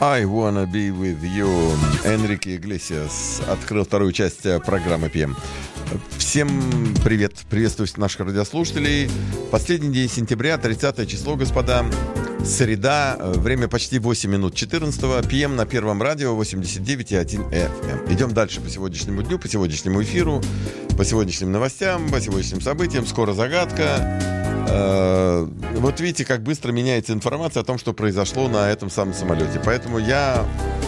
I wanna be with you. Энрике Иглесиас открыл вторую часть программы PM. Всем привет. Приветствую наших радиослушателей. Последний день сентября, 30 число, господа. Среда, время почти 8 минут 14-го. PM на Первом радио 89,1 FM. Идем дальше по сегодняшнему дню, по сегодняшнему эфиру, по сегодняшним новостям, по сегодняшним событиям. Скоро загадка. Вот видите, как быстро меняется информация о том, что произошло на этом самом самолете. Поэтому я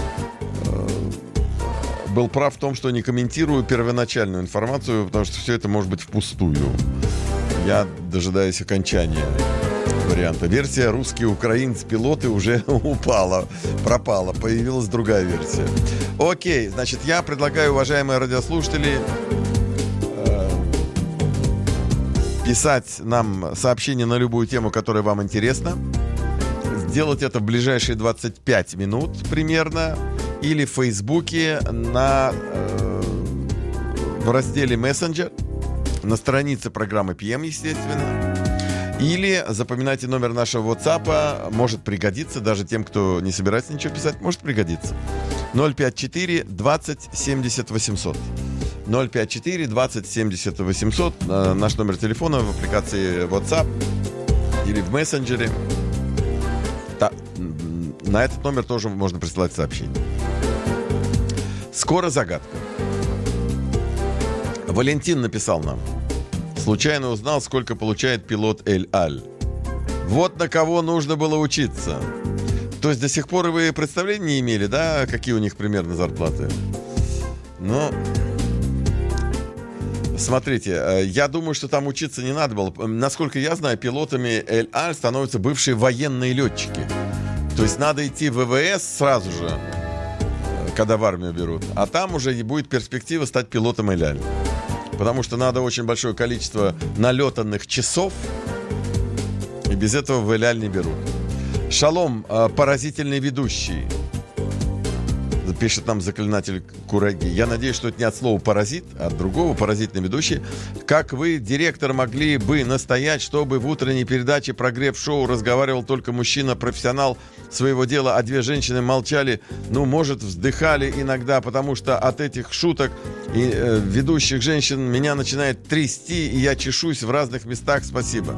был прав в том, что не комментирую первоначальную информацию, потому что все это может быть впустую. Я дожидаюсь окончания варианта. Версия «Русские украинцы пилоты» уже упала, пропала. Появилась другая версия. Окей, значит, я предлагаю, уважаемые радиослушатели, писать нам сообщение на любую тему, которая вам интересна. Сделать это в ближайшие 25 минут примерно. Или в Фейсбуке в разделе «Мессенджер», на странице программы PM, естественно. Или запоминайте номер нашего WhatsApp. Может пригодиться, даже тем, кто не собирается ничего писать, может пригодиться. 054 20 70 800. 054 20 70 800. Наш номер телефона в аппликации WhatsApp или в мессенджере. На этот номер тоже можно присылать сообщение. Скоро загадка. Валентин написал нам. Случайно узнал, сколько получает пилот Эль-Аль. Вот на кого нужно было учиться. То есть до сих пор вы представления не имели, да, какие у них примерно зарплаты? Ну, смотрите, я думаю, что там учиться не надо было. Насколько я знаю, пилотами Эль-Аль становятся бывшие военные летчики. То есть надо идти в ВВС сразу же, когда в армию берут. А там уже и будет перспектива стать пилотом Эль-Аль. Потому что надо очень большое количество налетанных часов. И без этого в Эль-Аль не берут. Шалом, поразительный ведущий. Пишет нам заклинатель Кураги. Я надеюсь, что это не от слова «паразит», а от другого «паразитный ведущий». Как вы, директор, могли бы настоять, чтобы в утренней передаче «Прогрев шоу» разговаривал только мужчина-профессионал своего дела, а две женщины молчали, ну, может, вздыхали иногда, потому что от этих шуток и ведущих женщин меня начинает трясти, и я чешусь в разных местах. Спасибо.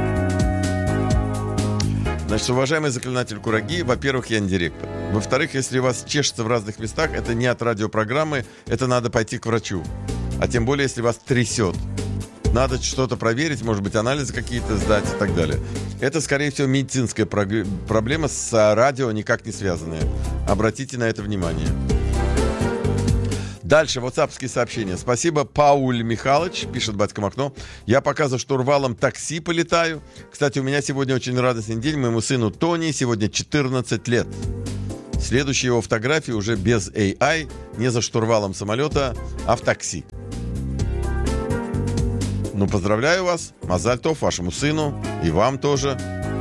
Значит, уважаемый заклинатель Кураги, во-первых, я не директор. Во-вторых, если у вас чешется в разных местах, это не от радиопрограммы, это надо пойти к врачу. А тем более, если вас трясет. Надо что-то проверить, может быть, анализы какие-то сдать и так далее. Это, скорее всего, медицинская проблема с радио, никак не связанная. Обратите на это внимание. Дальше, ватсапские сообщения. Спасибо, Пауль Михайлович, пишет батька Макно. Я пока за штурвалом такси полетаю. Кстати, у меня сегодня очень радостный день. Моему сыну Тони сегодня 14 лет. Следующая его фотография уже без AI, не за штурвалом самолета, а в такси. Ну, поздравляю вас, мазаль тов, вашему сыну и вам тоже.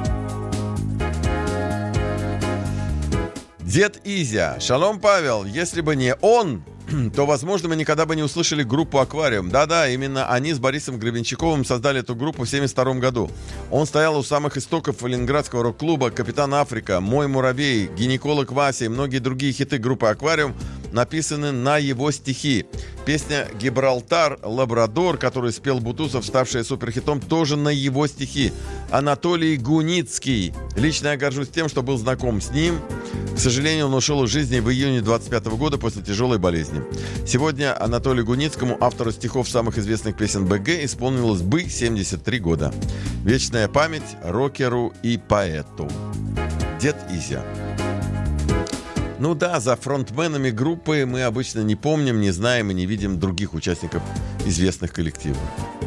Дед Изя. Шалом, Павел. Если бы не он, то, возможно, мы никогда бы не услышали группу «Аквариум». Да-да, именно они с Борисом Гребенщиковым создали эту группу в 1972 году. Он стоял у самых истоков ленинградского рок-клуба «Капитан Африка», «Мой муравей», «Гинеколог Вася» и многие другие хиты группы «Аквариум» написаны на его стихи. Песня «Гибралтар», «Лабрадор», которую спел Бутусов, ставшая суперхитом, тоже на его стихи. Анатолий Гуницкий. Лично я горжусь тем, что был знаком с ним. К сожалению, он ушел из жизни в июне 25 года после тяжелой болезни. Сегодня Анатолию Гуницкому, автору стихов самых известных песен БГ, исполнилось бы 73 года. Вечная память рокеру и поэту. Дед Изя. Ну да, за фронтменами группы мы обычно не помним, не знаем и не видим других участников известных коллективов.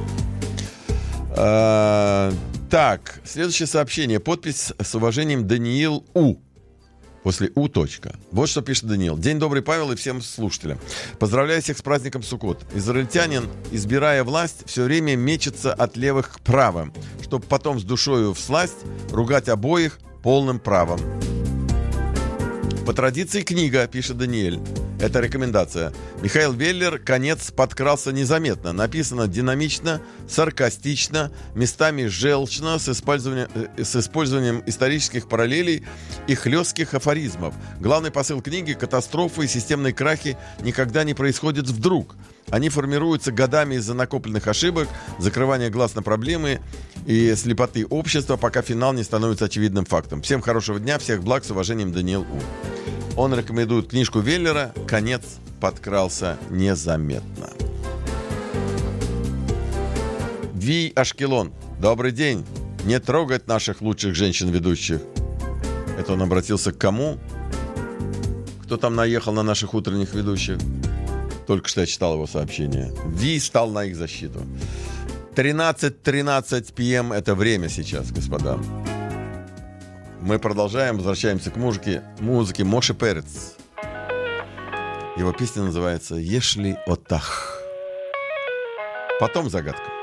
Так, следующее сообщение. Подпись с уважением Даниил У. После У. Вот что пишет Даниил. День добрый, Павел, и всем слушателям. Поздравляю всех с праздником Суккот. Израильтянин, избирая власть, все время мечется от левых к правым, чтобы потом с душою всласть ругать обоих полным правом. По традиции книга, пишет Даниэль. Это рекомендация. Михаил Веллер «Конец» подкрался незаметно. Написано динамично, саркастично, местами желчно, с использованием исторических параллелей и хлестких афоризмов. Главный посыл книги — катастрофы и системные крахи никогда не происходят вдруг. Они формируются годами из-за накопленных ошибок, закрывания глаз на проблемы и слепоты общества, пока финал не становится очевидным фактом. Всем хорошего дня, всех благ, с уважением, Даниэл У. Он рекомендует книжку Веллера «Конец подкрался незаметно». Ви Ашкелон. Добрый день. Не трогать наших лучших женщин-ведущих. Это он обратился к кому? Кто там наехал на наших утренних ведущих? Только что я читал его сообщение. Ви стал на их защиту. 13:13 p.m. это время сейчас, господа. Мы продолжаем, возвращаемся к музыке Моше Перец. Его песня называется «Ешли отах». Потом загадка.